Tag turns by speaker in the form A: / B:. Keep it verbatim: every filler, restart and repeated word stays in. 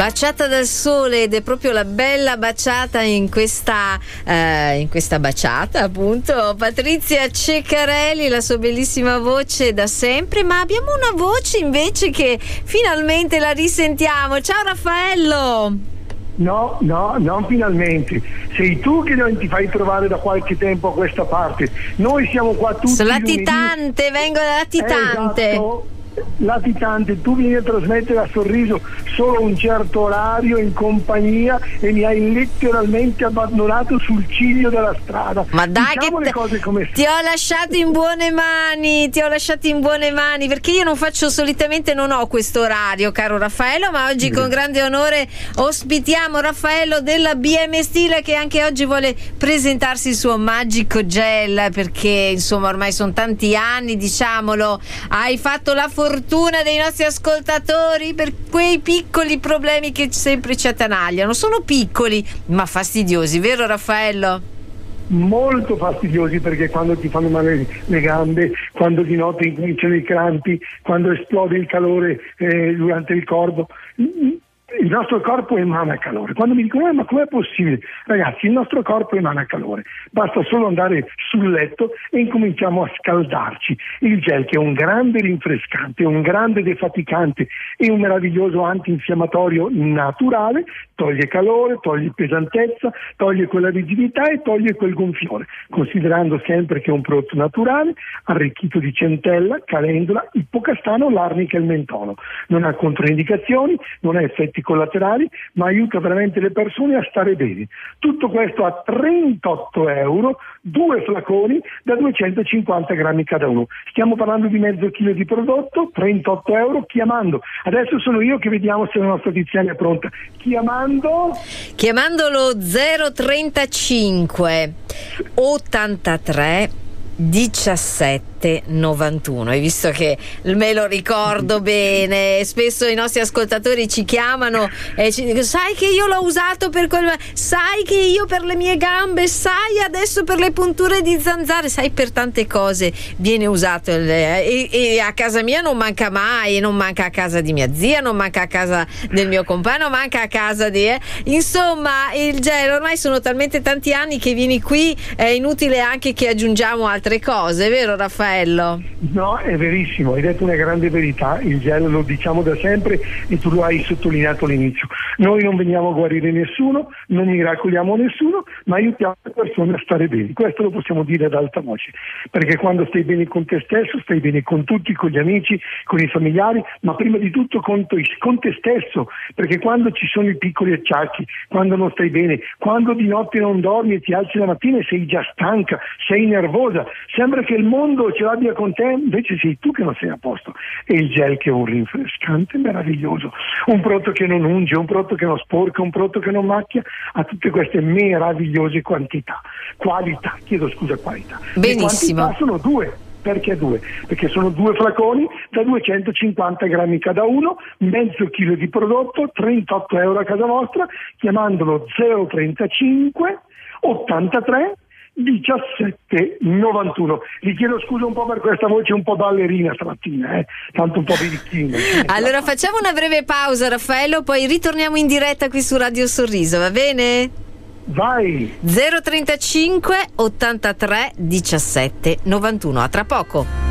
A: Baciata dal sole, ed è proprio la bella baciata in questa eh, in questa baciata, appunto, Patrizia Ceccarelli, la sua bellissima voce da sempre, ma abbiamo una voce invece che finalmente la risentiamo. Ciao Raffaello.
B: No, no, non finalmente. Sei tu che non ti fai trovare da qualche tempo a questa parte. Noi siamo qua tutti.
A: Sono latitante, vengo da latitante.
B: Esatto. Latitante, tu vieni a trasmettere a Sorriso solo un certo orario in compagnia e mi hai letteralmente abbandonato sul ciglio della strada.
A: Ma dai,
B: diciamo
A: che
B: le cose come
A: ti ho lasciato in buone mani, ti ho lasciato in buone mani, perché io non faccio, solitamente non ho questo orario, caro Raffaello, ma oggi sì, con grande onore ospitiamo Raffaello della B M Stile, che anche oggi vuole presentarsi il suo magico gel, perché insomma ormai sono tanti anni, diciamolo, hai fatto la fortuna dei nostri ascoltatori per quei piccoli problemi che sempre ci attanagliano. Sono piccoli ma fastidiosi, vero Raffaello?
B: Molto fastidiosi, perché quando ti fanno male le gambe, quando di notte incominciano i crampi, quando esplode il calore eh, durante il corpo, il nostro corpo emana calore. Quando mi dicono eh, ma com'è possibile? Ragazzi, il nostro corpo emana calore, basta solo andare sul letto e incominciamo a scaldarci. Il gel, che è un grande rinfrescante, un grande defaticante e un meraviglioso antinfiammatorio naturale, toglie calore, toglie pesantezza, toglie quella rigidità e toglie quel gonfiore, considerando sempre che è un prodotto naturale, arricchito di centella, calendula, ippocastano, l'arnica e il mentolo. Non ha controindicazioni, non ha effetti collaterali, ma aiuta veramente le persone a stare bene. Tutto questo a trentotto euro, due flaconi da duecentocinquanta grammi cada uno. Stiamo parlando di mezzo chilo di prodotto, trentotto euro, chiamando. Adesso sono io che vediamo se la nostra Tiziana è pronta. Chiamando?
A: Chiamandolo zero trentacinque ottantatré diciassette novantuno. Hai visto che me lo ricordo bene, spesso i nostri ascoltatori ci chiamano e ci dicono sai che io l'ho usato per quel, sai che io per le mie gambe, sai adesso per le punture di zanzare, sai per tante cose viene usato il, e, e a casa mia non manca mai, non manca a casa di mia zia, non manca a casa del mio compagno, manca a casa di eh. insomma il gel ormai sono talmente tanti anni che vieni qui, è inutile anche che aggiungiamo altre cose, vero Raffaello?
B: No, è verissimo, hai detto una grande verità. Il gel lo diciamo da sempre e tu lo hai sottolineato all'inizio. Noi non veniamo a guarire nessuno, non miracoliamo nessuno, ma aiutiamo le persone a stare bene. Questo lo possiamo dire ad alta voce, perché quando stai bene con te stesso, stai bene con tutti, con gli amici, con i familiari, ma prima di tutto con, to- con te stesso, perché quando ci sono i piccoli acciacchi, quando non stai bene, quando di notte non dormi e ti alzi la mattina e sei già stanca, sei nervosa, sembra che il mondo ce l'abbia con te, invece sei tu che non sei a posto. E il gel, che è un rinfrescante meraviglioso, un prodotto che non unge, un prodotto che non sporca, un prodotto che non macchia, ha tutte queste meravigliose quantità, qualità, chiedo scusa, qualità.
A: Benissimo.
B: Le quantità sono due. Perché due? Perché sono due flaconi da duecentocinquanta grammi cada uno, mezzo chilo di prodotto, trentotto euro a casa vostra, chiamandolo zero trentacinque ottantatré diciassette novantuno. Vi chiedo scusa un po' per questa voce un po' ballerina stamattina, eh? Tanto un po' birichina.
A: Allora facciamo una breve pausa Raffaello, poi ritorniamo in diretta qui su Radio Sorriso, va bene?
B: Vai!
A: zero trentacinque ottantatré diciassette novantuno, a tra poco.